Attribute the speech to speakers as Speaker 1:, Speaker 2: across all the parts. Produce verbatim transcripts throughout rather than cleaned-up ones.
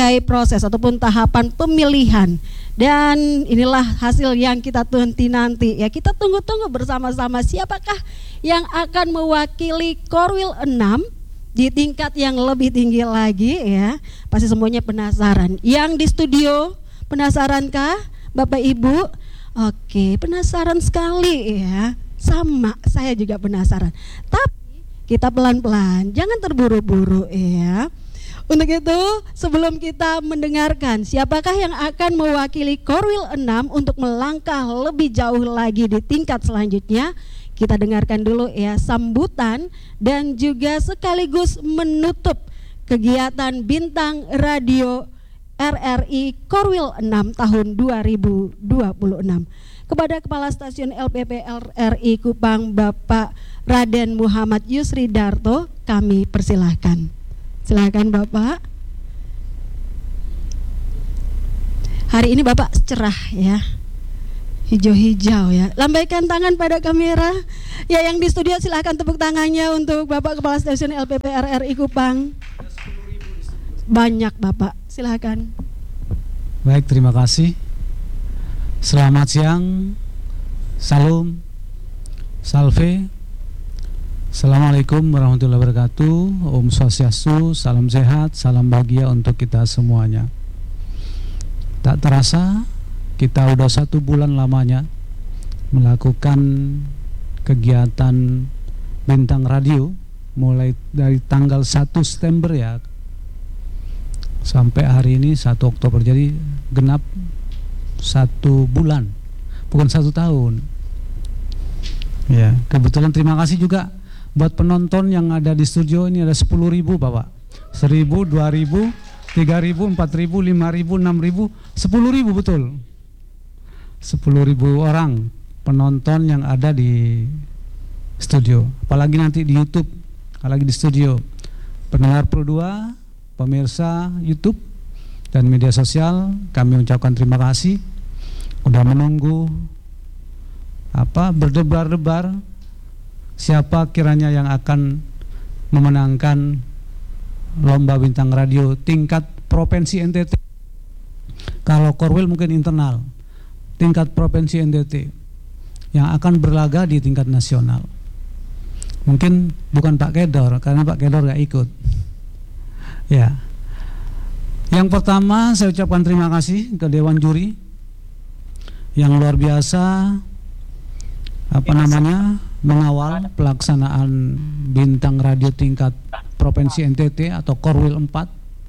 Speaker 1: sebagai proses ataupun tahapan pemilihan. Dan inilah hasil yang kita tunti nanti ya. Kita tunggu-tunggu bersama-sama siapakah yang akan mewakili Korwil enam di tingkat yang lebih tinggi lagi ya. Pasti semuanya penasaran. Yang di studio penasarankah Bapak Ibu? Oke, penasaran sekali ya. Sama, saya juga penasaran. Tapi kita pelan-pelan, jangan terburu-buru ya. Untuk itu, sebelum kita mendengarkan siapakah yang akan mewakili Korwil enam untuk melangkah lebih jauh lagi di tingkat selanjutnya, kita dengarkan dulu ya sambutan dan juga sekaligus menutup kegiatan Bintang Radio R R I Korwil enam tahun dua ribu dua puluh enam. Kepada Kepala Stasiun L P P R R I Kupang Bapak Raden Muhammad Yusri Darto, kami persilahkan. Silakan Bapak. Hari ini Bapak cerah ya, hijau-hijau ya. Lambaikan tangan pada kamera. Ya, yang di studio silakan tepuk tangannya untuk Bapak Kepala Stasiun L P P R R I Kupang. Banyak Bapak, silakan.
Speaker 2: Baik, terima kasih. Selamat siang. Salam, salve. Assalamualaikum warahmatullahi wabarakatuh. Om Swastiastu, salam sehat, salam bahagia untuk kita semuanya. Tak terasa kita udah satu bulan lamanya melakukan kegiatan Bintang Radio, mulai dari tanggal satu September ya sampai hari ini satu Oktober. Jadi genap satu bulan, bukan satu tahun. Ya, kebetulan terima kasih juga buat penonton yang ada di studio. Ini ada sepuluh ribu Bapak, seribu, dua ribu, tiga ribu, empat ribu, lima ribu, enam ribu, sepuluh ribu betul, sepuluh ribu orang penonton yang ada di studio. Apalagi nanti di YouTube, apalagi di studio. Pendengar Pro dua, pemirsa YouTube dan media sosial, kami ucapkan terima kasih udah menunggu apa berdebar-debar siapa kiranya yang akan memenangkan lomba Bintang Radio tingkat provinsi N T T. Kalau Korwil mungkin internal, tingkat provinsi N T T yang akan berlaga di tingkat nasional. Mungkin bukan Pak Kedor, karena Pak Kedor gak ikut. Ya. Yang pertama saya ucapkan terima kasih ke Dewan Juri yang luar biasa apa namanya mengawal pelaksanaan Bintang Radio tingkat provinsi N T T atau Korwil empat.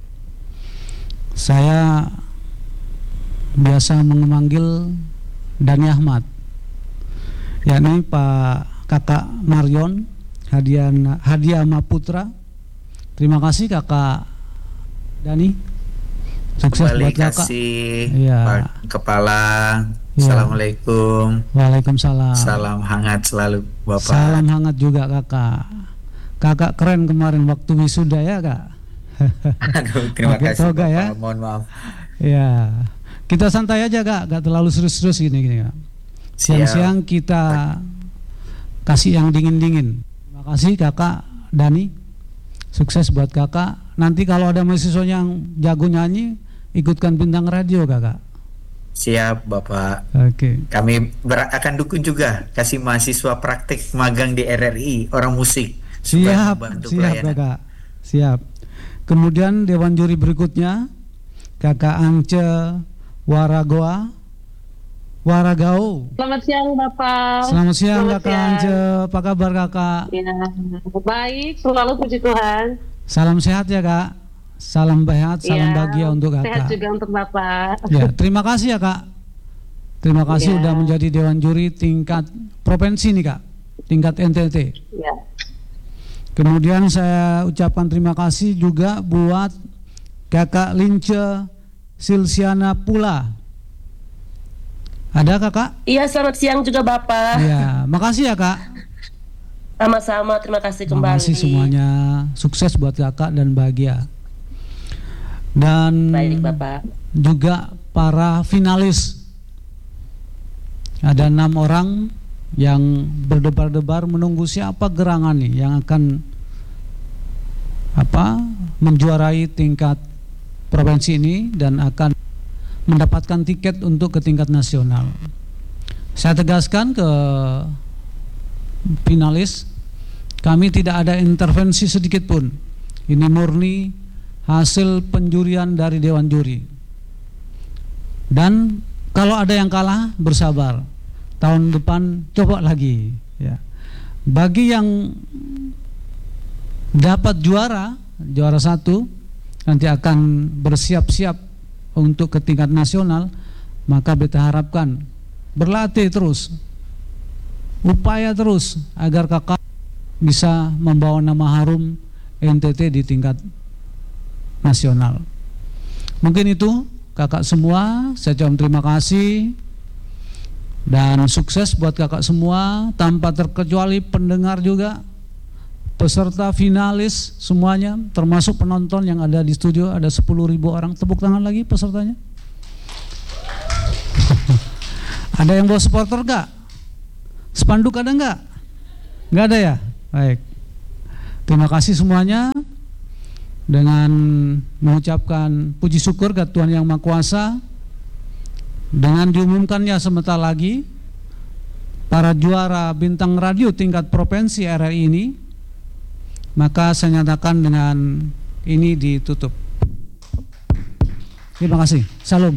Speaker 2: Saya biasa memanggil Dani Ahmad, yakni Pak Kakak Marion Hadiah Hadiah Maputra. Terima kasih Kakak Dani, sukses
Speaker 3: Kembali
Speaker 2: buat Kakak.
Speaker 3: Ya. Pak Kepala. Ya. Assalamualaikum.
Speaker 2: Waalaikumsalam.
Speaker 3: Salam hangat selalu Bapak.
Speaker 2: Salam hangat juga Kakak. Kakak keren kemarin waktu wisuda ya Kak.
Speaker 3: Aduh, terima
Speaker 2: Pakai
Speaker 3: kasih
Speaker 2: toga,
Speaker 3: Bapak.
Speaker 2: ya.
Speaker 3: Mohon maaf.
Speaker 2: Ya, kita santai aja Kak, gak terlalu serius-serius gini-gini Kak. Siang-siang kita kasih yang dingin-dingin. Terima kasih Kakak Dani, sukses buat Kakak. Nanti kalau ada mahasiswa yang jago nyanyi, ikutkan Bintang Radio Kakak.
Speaker 3: Siap Bapak.
Speaker 2: Oke.
Speaker 3: Kami ber- akan dukung juga kasih mahasiswa praktik magang di R R I orang musik.
Speaker 2: Siap, siap Kakak. Siap. Kemudian Dewan Juri berikutnya Kakak Ance Waragoa Waragao.
Speaker 4: Selamat siang Bapak.
Speaker 2: Selamat siang
Speaker 4: Selamat
Speaker 2: Kakak
Speaker 4: siang.
Speaker 2: Ance. Apa kabar Kakak?
Speaker 4: Ya, baik, selalu puji Tuhan.
Speaker 2: Salam sehat ya Kak. Salam sehat, salam
Speaker 4: Ya,
Speaker 2: bahagia untuk
Speaker 4: sehat
Speaker 2: Kakak.
Speaker 4: juga untuk Bapak.
Speaker 2: Ya, terima kasih ya Kak. Terima kasih
Speaker 4: Ya.
Speaker 2: udah menjadi Dewan Juri tingkat provinsi nih Kak, tingkat N T T.
Speaker 4: Ya.
Speaker 2: Kemudian saya ucapkan terima kasih juga buat Kakak Lince Silsiana Pula. Ada Kakak?
Speaker 4: Iya, selamat siang juga Bapak.
Speaker 2: Ya, makasih ya Kak.
Speaker 4: Sama-sama, terima kasih
Speaker 2: Terima
Speaker 4: kembali.
Speaker 2: kasih semuanya. Sukses buat Kakak dan bahagia. Dan
Speaker 4: Baik Bapak.
Speaker 2: juga para finalis. Ada enam orang yang berdebar-debar menunggu siapa gerangan nih yang akan apa menjuarai tingkat provinsi ini dan akan mendapatkan tiket untuk ke tingkat nasional. Saya tegaskan ke finalis, kami tidak ada intervensi sedikit pun. Ini murni hasil penjurian dari Dewan Juri. Dan kalau ada yang kalah, bersabar. Tahun depan coba lagi. Ya. Bagi yang dapat juara, juara satu, nanti akan bersiap-siap untuk ke tingkat nasional, maka kita harapkan berlatih terus, upaya terus agar kakak bisa membawa nama harum N T T di tingkat nasional. Mungkin itu kakak semua, saya ucapkan terima kasih dan sukses buat kakak semua, tanpa terkecuali pendengar juga, peserta finalis semuanya, termasuk penonton yang ada di studio, ada sepuluh ribu orang. Tepuk tangan lagi pesertanya. Ada yang bawa supporter gak? Spanduk ada gak? Gak ada ya? Baik. Terima kasih semuanya. Dengan mengucapkan puji syukur ke Tuhan Yang Maha Kuasa, dengan diumumkannya sebentar lagi para juara bintang radio tingkat provinsi R R I ini, maka saya nyatakan dengan ini ditutup. Terima kasih. Salam.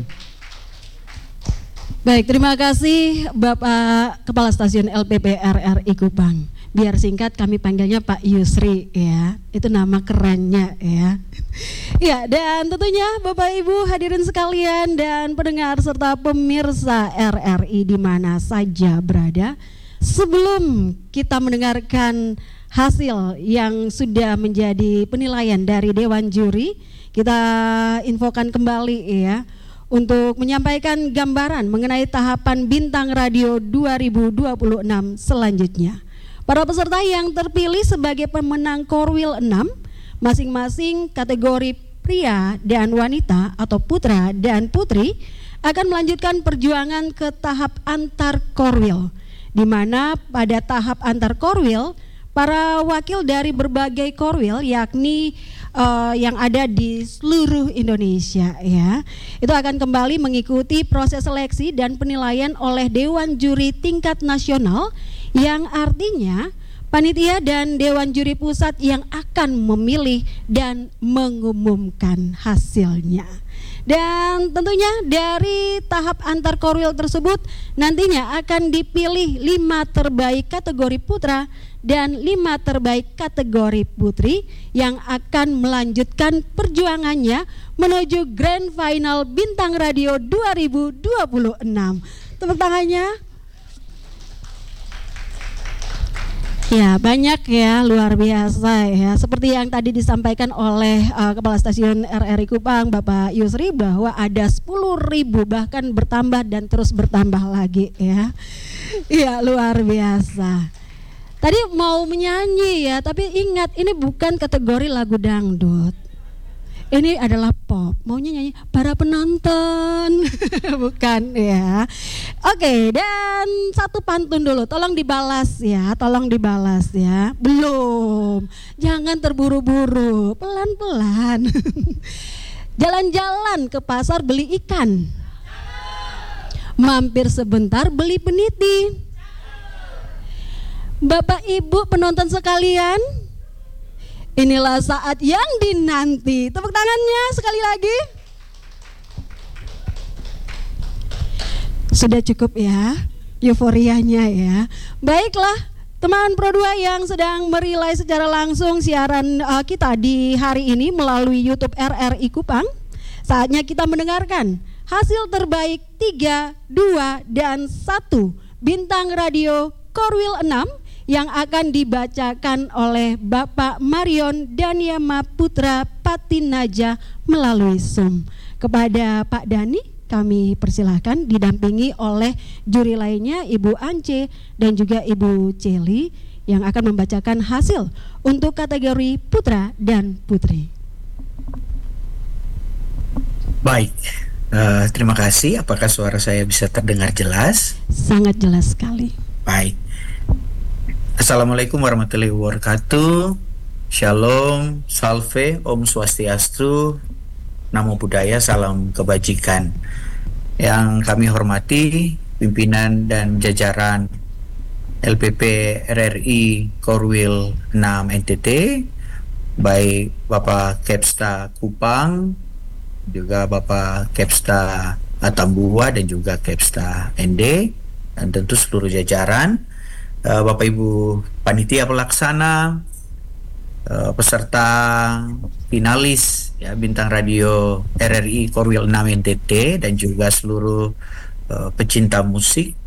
Speaker 1: Baik, terima kasih Bapak Kepala Stasiun L P P R R I Kupang. Biar singkat kami panggilnya Pak Yusri ya. Itu nama kerennya ya. Ya, dan tentunya Bapak Ibu hadirin sekalian dan pendengar serta pemirsa R R I di mana saja berada, sebelum kita mendengarkan hasil yang sudah menjadi penilaian dari Dewan Juri, kita infokan kembali ya, untuk menyampaikan gambaran mengenai tahapan Bintang Radio dua ribu dua puluh enam selanjutnya. Para peserta yang terpilih sebagai pemenang Korwil enam, masing-masing kategori pria dan wanita atau putra dan putri, akan melanjutkan perjuangan ke tahap antar Korwil, di mana pada tahap antar Korwil, para wakil dari berbagai Korwil, yakni uh, yang ada di seluruh Indonesia ya, itu akan kembali mengikuti proses seleksi dan penilaian oleh Dewan Juri tingkat nasional, yang artinya panitia dan Dewan Juri pusat yang akan memilih dan mengumumkan hasilnya. Dan tentunya dari tahap antar Korwil tersebut nantinya akan dipilih lima terbaik kategori putra dan lima terbaik kategori putri yang akan melanjutkan perjuangannya menuju Grand Final Bintang Radio dua ribu dua puluh enam. Tepuk tangannya. Ya, banyak ya, luar biasa ya. Seperti yang tadi disampaikan oleh uh, Kepala Stasiun R R I Kupang, Bapak Yusri, bahwa ada sepuluh ribu, bahkan bertambah dan terus bertambah lagi ya. Iya, luar biasa. Tadi mau menyanyi ya, tapi ingat ini bukan kategori lagu dangdut. Ini adalah pop, maunya nyanyi para penonton. Bukan ya. Oke, dan satu pantun dulu, tolong dibalas ya, tolong dibalas ya. Belum, jangan terburu-buru, pelan-pelan. Jalan-jalan ke pasar beli ikan, mampir sebentar beli peniti. Bapak Ibu penonton sekalian, inilah saat yang dinanti. Tepuk tangannya sekali lagi. Sudah cukup ya euforianya ya. Baiklah teman Pro dua yang sedang merilai secara langsung siaran uh, kita di hari ini melalui YouTube R R I Kupang. Saatnya kita mendengarkan hasil terbaik tiga, dua, dan satu Bintang Radio Korwil enam yang akan dibacakan oleh Bapak Marion Daniama Putra Patinaja melalui Zoom. Kepada Pak Dani kami persilahkan didampingi oleh juri lainnya Ibu Ance dan juga Ibu Celi yang akan membacakan hasil untuk kategori putra dan putri.
Speaker 3: Baik, uh, terima kasih. Apakah suara saya bisa terdengar jelas?
Speaker 1: Sangat jelas sekali.
Speaker 3: Baik. Assalamualaikum warahmatullahi wabarakatuh. Shalom, salve, Om Swastiastu, Namo Buddhaya, salam kebajikan. Yang kami hormati pimpinan dan jajaran L P P R R I Korwil enam N T T, baik Bapak Kepsta Kupang, juga Bapak Kepsta Atambua, dan juga Kepsta N D, dan tentu seluruh jajaran, uh, Bapak Ibu panitia pelaksana, uh, peserta finalis ya bintang radio R R I Korwil enam N T T, dan juga seluruh uh, pecinta musik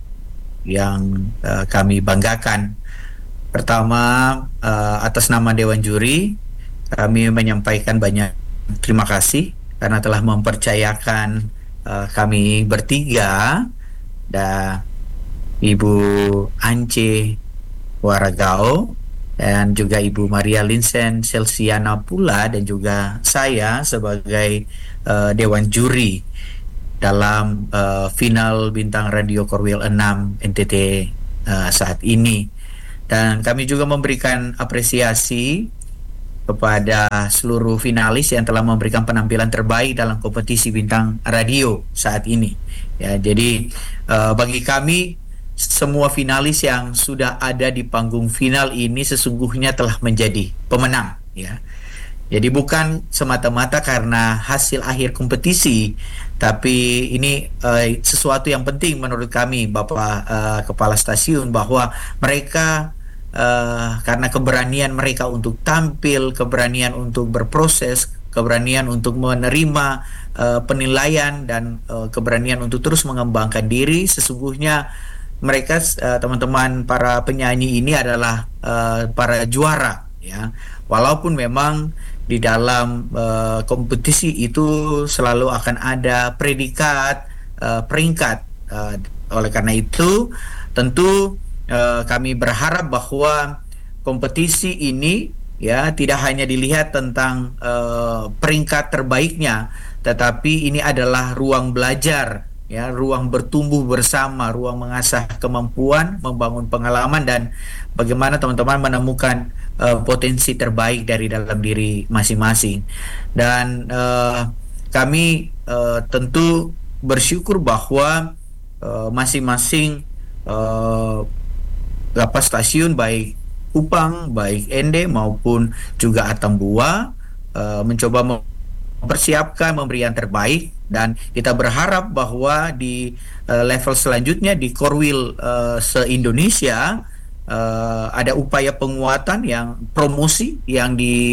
Speaker 3: yang uh, kami banggakan. Pertama, uh, atas nama Dewan Juri, kami menyampaikan banyak terima kasih karena telah mempercayakan uh, kami bertiga, dan Ibu Ance Waragao, dan juga Ibu Maria Linsen Selsiana pula, dan juga saya sebagai uh, Dewan Juri dalam uh, final bintang radio Korwil enam N T T uh, saat ini. Dan kami juga memberikan apresiasi kepada seluruh finalis yang telah memberikan penampilan terbaik dalam kompetisi bintang radio saat ini. Ya, jadi uh, bagi kami semua finalis yang sudah ada di panggung final ini sesungguhnya telah menjadi pemenang. Ya, jadi bukan semata-mata karena hasil akhir kompetisi, tapi ini uh, sesuatu yang penting menurut kami, Bapak uh, Kepala Stasiun, bahwa mereka Uh, karena keberanian mereka untuk tampil, keberanian untuk berproses, keberanian untuk menerima uh, penilaian, dan uh, keberanian untuk terus mengembangkan diri. Sesungguhnya mereka, uh, teman-teman para penyanyi ini adalah uh, para juara, ya. Walaupun memang di dalam uh, kompetisi itu selalu akan ada predikat uh, peringkat. Uh, oleh karena itu, tentu Uh, kami berharap bahwa kompetisi ini ya tidak hanya dilihat tentang uh, peringkat terbaiknya, tetapi ini adalah ruang belajar, ya, ruang bertumbuh bersama, ruang mengasah kemampuan, membangun pengalaman, dan bagaimana teman-teman menemukan uh, potensi terbaik dari dalam diri masing-masing. Dan uh, kami uh, tentu bersyukur bahwa uh, masing-masing uh, Bapak stasiun, baik Kupang, baik N D maupun juga Atambua, uh, mencoba mempersiapkan, memberi yang terbaik, dan kita berharap bahwa di uh, level selanjutnya di Korwil uh, se-Indonesia uh, ada upaya penguatan yang promosi yang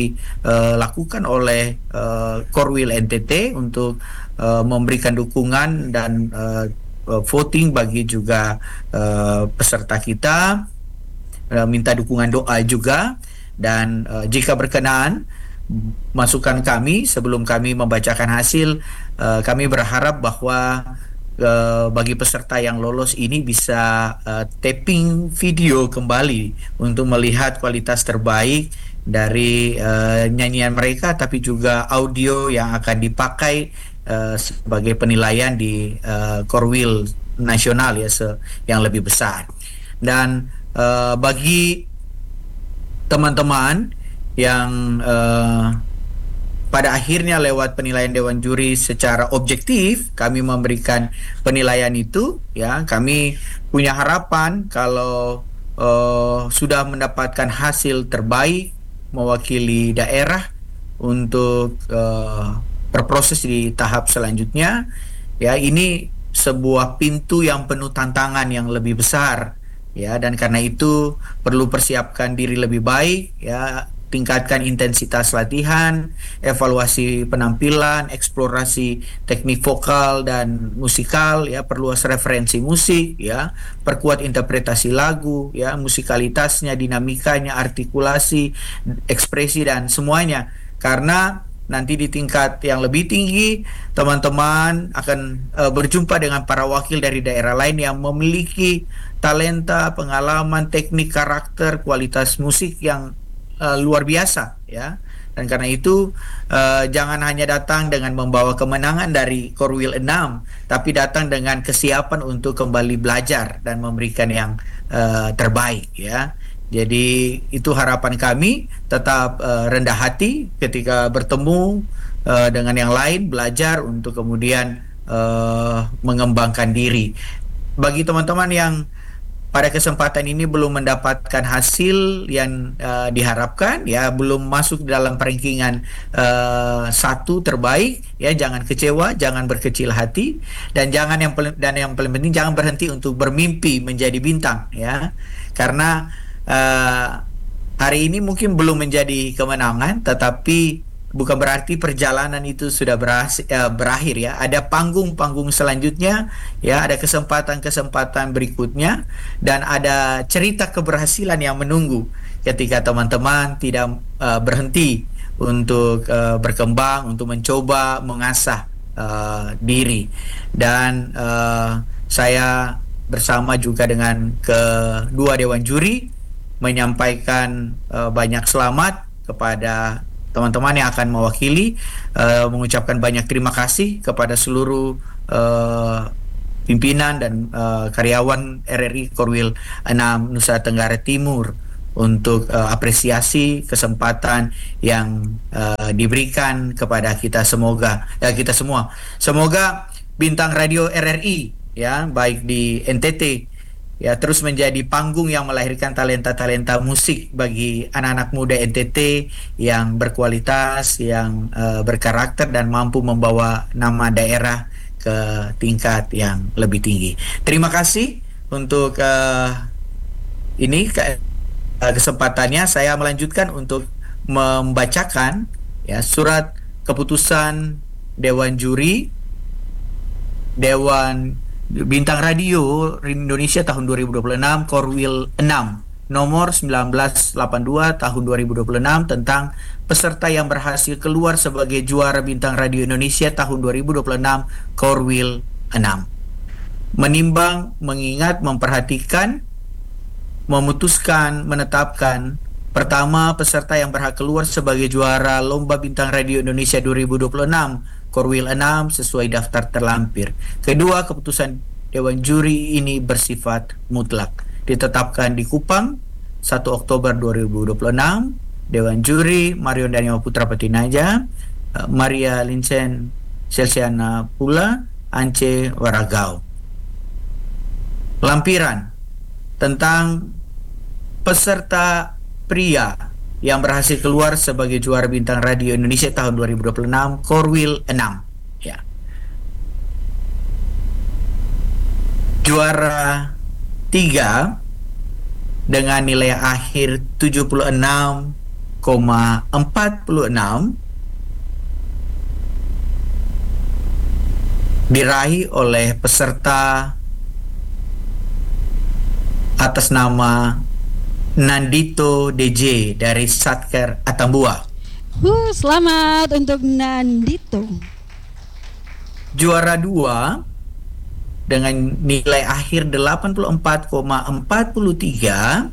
Speaker 3: dilakukan uh, oleh uh, Korwil N T T untuk uh, memberikan dukungan dan uh, voting bagi juga uh, peserta kita, uh, minta dukungan doa juga, dan uh, jika berkenan masukan kami sebelum kami membacakan hasil, uh, kami berharap bahwa uh, bagi peserta yang lolos ini bisa uh, tapping video kembali untuk melihat kualitas terbaik dari uh, nyanyian mereka, tapi juga audio yang akan dipakai Uh, sebagai penilaian di uh, Korwil nasional, ya, se yang lebih besar. Dan uh, bagi teman-teman yang uh, pada akhirnya lewat penilaian Dewan Juri secara objektif kami memberikan penilaian itu, ya, kami punya harapan kalau uh, sudah mendapatkan hasil terbaik mewakili daerah untuk uh, berproses di tahap selanjutnya, ya, ini sebuah pintu yang penuh tantangan yang lebih besar, ya, dan karena itu perlu persiapkan diri lebih baik, ya, tingkatkan intensitas latihan, evaluasi penampilan, eksplorasi teknik vokal dan musikal, ya, perluas referensi musik, ya, perkuat interpretasi lagu, ya, musikalitasnya, dinamikanya, artikulasi, ekspresi, dan semuanya, karena nanti di tingkat yang lebih tinggi teman-teman akan uh, berjumpa dengan para wakil dari daerah lain yang memiliki talenta, pengalaman, teknik, karakter, kualitas musik yang uh, luar biasa, ya. Dan karena itu uh, jangan hanya datang dengan membawa kemenangan dari Korwil enam, tapi datang dengan kesiapan untuk kembali belajar dan memberikan yang uh, terbaik, ya. Jadi itu harapan kami, tetap uh, rendah hati ketika bertemu uh, dengan yang lain, belajar untuk kemudian uh, mengembangkan diri. Bagi teman-teman yang pada kesempatan ini belum mendapatkan hasil yang uh, diharapkan, ya, belum masuk dalam rankingan uh, satu terbaik, ya, jangan kecewa, jangan berkecil hati, dan jangan yang paling, dan yang paling penting jangan berhenti untuk bermimpi menjadi bintang, ya, karena uh, hari ini mungkin belum menjadi kemenangan, tetapi bukan berarti perjalanan itu sudah berhasil, uh, berakhir, ya. Ada panggung-panggung selanjutnya, ya, ada kesempatan-kesempatan berikutnya, dan ada cerita keberhasilan yang menunggu ketika teman-teman tidak uh, berhenti untuk uh, berkembang, untuk mencoba mengasah uh, diri. Dan uh, saya bersama juga dengan kedua dewan juri menyampaikan uh, banyak selamat kepada teman-teman yang akan mewakili, uh, mengucapkan banyak terima kasih kepada seluruh uh, pimpinan dan uh, karyawan R R I Korwil enam Nusa Tenggara Timur untuk uh, apresiasi kesempatan yang uh, diberikan kepada kita semoga ya kita semua. Semoga bintang radio R R I, ya, baik di N T T, ya, terus menjadi panggung yang melahirkan talenta-talenta musik bagi anak-anak muda N T T yang berkualitas, yang uh, berkarakter dan mampu membawa nama daerah ke tingkat yang lebih tinggi. Terima kasih untuk uh, ini ke, uh, kesempatannya. Saya melanjutkan untuk membacakan, ya, surat keputusan Dewan Juri Dewan Bintang Radio Indonesia tahun dua ribu dua puluh enam Korwil enam nomor sembilan belas delapan puluh dua tahun dua ribu dua puluh enam tentang peserta yang berhasil keluar sebagai juara Bintang Radio Indonesia tahun dua ribu dua puluh enam Korwil enam. Menimbang, mengingat, memperhatikan, memutuskan, menetapkan: pertama, peserta yang berhak keluar sebagai juara Lomba Bintang Radio Indonesia dua ribu dua puluh enam Korwil enam sesuai daftar terlampir. Kedua, keputusan Dewan Juri ini bersifat mutlak. Ditetapkan di Kupang satu Oktober dua ribu dua puluh enam, Dewan Juri Marion Daniel Putra Patinaja, Maria Lincen Selsiana Pula, Ance Waragau. Lampiran tentang peserta pria yang berhasil keluar sebagai juara Bintang Radio Indonesia tahun dua ribu dua puluh enam Korwil enam, ya. Juara tiga dengan nilai akhir tujuh puluh enam koma empat puluh enam diraih oleh peserta atas nama Nandito D J dari Satker Atambua.
Speaker 1: Uh, selamat untuk Nandito.
Speaker 3: Juara dua dengan nilai akhir delapan puluh empat koma empat puluh tiga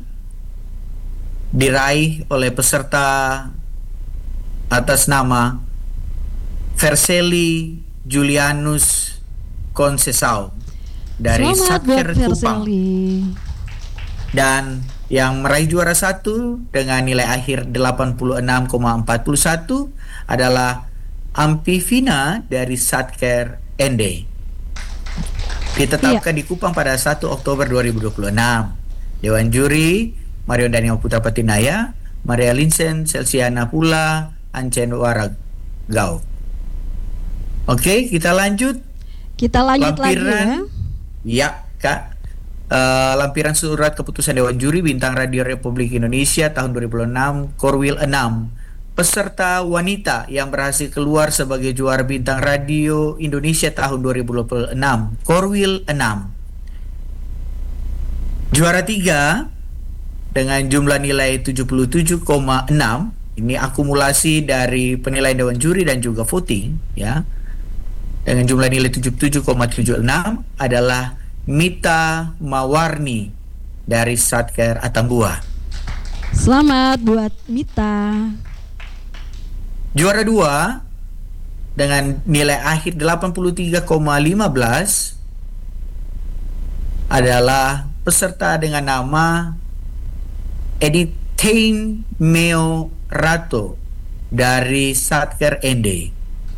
Speaker 3: diraih oleh peserta atas nama Verseli Julianus Concesao dari
Speaker 1: Selamat
Speaker 3: Satker
Speaker 1: buat
Speaker 3: Kupang.
Speaker 1: Verseli.
Speaker 3: Dan yang meraih juara satu dengan nilai akhir delapan puluh enam koma empat puluh satu adalah Ampivina dari Satker N D. Ditetapkan iya. di Kupang pada satu Oktober dua ribu dua puluh enam. Dewan Juri Marion Daniel Putra Patinaya, Maria Lincen Selsiana Pula, Ancen Waragau. Oke, kita lanjut.
Speaker 1: Kita lanjut
Speaker 3: lampiran,
Speaker 1: lagi ya.
Speaker 3: Ya, Kak. Uh, lampiran surat keputusan Dewan Juri Bintang Radio Republik Indonesia tahun dua ribu enam Korwil enam. Peserta wanita yang berhasil keluar sebagai juara Bintang Radio Indonesia tahun dua ribu dua puluh enam Korwil enam. Juara tiga dengan jumlah nilai tujuh puluh tujuh koma enam. Ini akumulasi dari penilaian Dewan Juri dan juga voting, ya. Dengan jumlah nilai tujuh puluh tujuh koma tujuh enam adalah Mita Mawarni dari Satker Atambua.
Speaker 1: Selamat buat Mita.
Speaker 3: Juara dua dengan nilai akhir delapan puluh tiga koma lima belas adalah peserta dengan nama Editain Meo Rato dari Satker N D.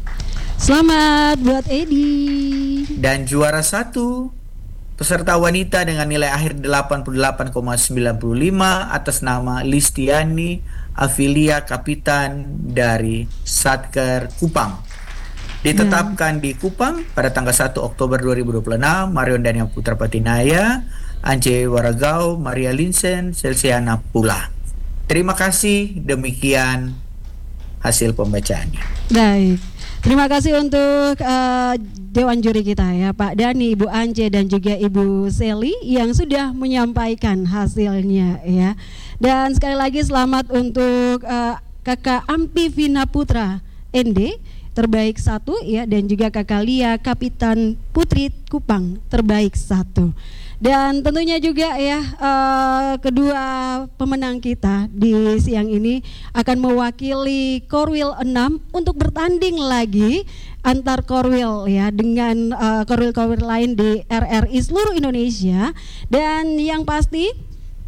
Speaker 1: Selamat buat Edi.
Speaker 3: Dan juara satu, peserta wanita dengan nilai akhir delapan puluh delapan koma sembilan lima atas nama Listiani Afilia Kapitan dari Satker Kupang. Ditetapkan di Kupang pada tanggal satu Oktober dua ribu dua puluh enam, Marion Dania Putra Patinaya, Ance Waragau, Maria Linsen, Selsiana Pula. Terima kasih, demikian hasil pembacaannya.
Speaker 1: Baik. Terima kasih untuk uh, Dewan Juri kita ya, Pak Dani, Ibu Ance dan juga Ibu Seli yang sudah menyampaikan hasilnya ya. Dan sekali lagi selamat untuk uh, Kakak Ampi Vina Putra N D terbaik satu ya, dan juga Kakak Lia Kapitan Putri Kupang terbaik satu. Dan tentunya juga ya uh, kedua pemenang kita di siang ini akan mewakili Korwil enam untuk bertanding lagi antar Korwil ya dengan uh, Korwil-Korwil lain di R R I seluruh Indonesia. Dan yang pasti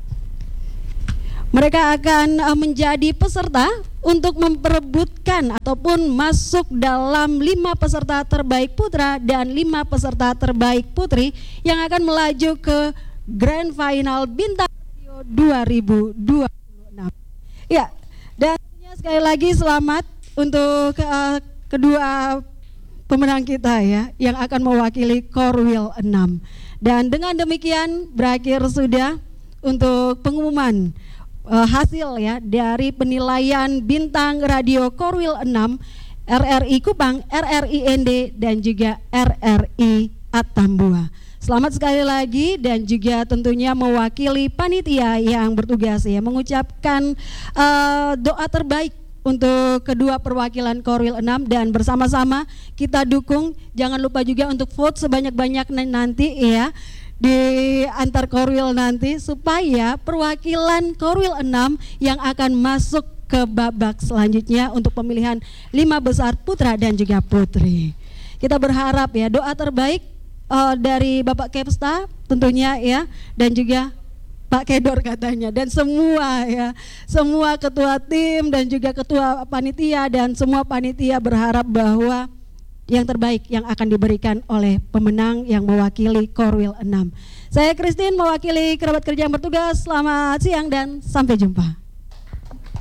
Speaker 1: mereka akan uh, menjadi peserta untuk memperebutkan ataupun masuk dalam lima peserta terbaik putra dan lima peserta terbaik putri yang akan melaju ke Grand Final Bintang Radio dua ribu dua puluh enam. Ya, dan sekali lagi selamat untuk uh, kedua pemenang kita ya yang akan mewakili Korwil enam. Dan dengan demikian berakhir sudah untuk pengumuman Uh, hasil ya dari penilaian bintang radio Korwil enam R R I Kupang, R R I N D dan juga R R I Atambua. Selamat sekali lagi dan juga tentunya mewakili panitia yang bertugas ya mengucapkan uh, doa terbaik untuk kedua perwakilan Korwil enam dan bersama-sama kita dukung. Jangan lupa juga untuk vote sebanyak-banyak nanti ya di antar Korwil nanti supaya perwakilan Korwil enam yang akan masuk ke babak selanjutnya untuk pemilihan lima besar putra dan juga putri. Kita berharap ya doa terbaik uh, dari Bapak Kepsta tentunya ya, dan juga Pak Kedor katanya, dan semua ya, semua ketua tim dan juga ketua panitia dan semua panitia berharap bahwa yang terbaik yang akan diberikan oleh pemenang yang mewakili Korwil enam. Saya Christine mewakili kerabat kerja yang bertugas. Selamat siang dan sampai jumpa.